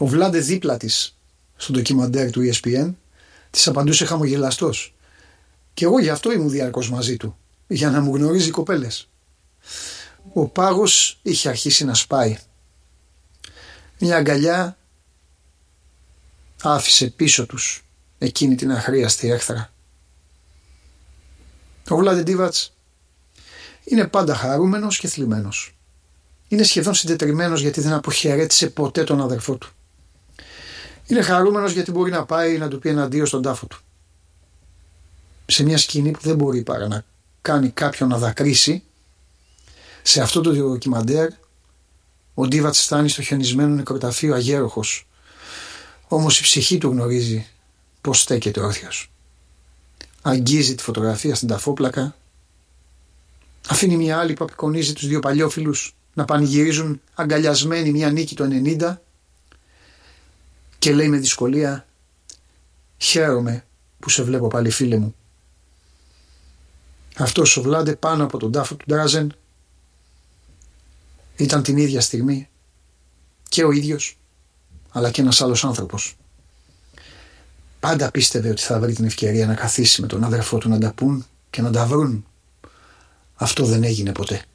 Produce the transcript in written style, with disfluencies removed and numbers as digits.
Ο Βλάντε δίπλα της στο ντοκιμαντέρ του ESPN της απαντούσε χαμογελαστός. Και εγώ γι' αυτό ήμουν διαρκώς μαζί του, για να μου γνωρίζει κοπέλες. Ο πάγος είχε αρχίσει να σπάει. Μια αγκαλιά άφησε πίσω τους εκείνη την αχρίαστη έχθρα. Ο Βλάντε Ντίβατς είναι πάντα χαρούμενος και θλιμμένος. Είναι σχεδόν συντετριμμένος γιατί δεν αποχαιρέτησε ποτέ τον αδερφό του. Είναι χαρούμενος γιατί μπορεί να πάει να του πει ένα αντίο στον τάφο του. Σε μια σκηνή που δεν μπορεί παρά να κάνει κάποιον να δακρύσει, σε αυτό το ντοκιμαντέρ ο Ντίβατς φτάνει στο χιονισμένο νεκροταφείο αγέροχος. Όμως η ψυχή του γνωρίζει πως στέκεται όρθιος. Αγγίζει τη φωτογραφία στην ταφόπλακα, αφήνει μια άλλη που απεικονίζει τους δύο παλιόφιλους να πανηγυρίζουν αγκαλιασμένοι μια νίκη το 90 και λέει με δυσκολία «Χαίρομαι που σε βλέπω πάλι, φίλε μου». Αυτός ο Βλάντε πάνω από τον τάφο του Ντράζεν ήταν την ίδια στιγμή και ο ίδιος αλλά και ένας άλλος άνθρωπος. Πάντα πίστευε ότι θα βρει την ευκαιρία να καθίσει με τον αδερφό του να τα πούν και να τα βρουν. Αυτό δεν έγινε ποτέ.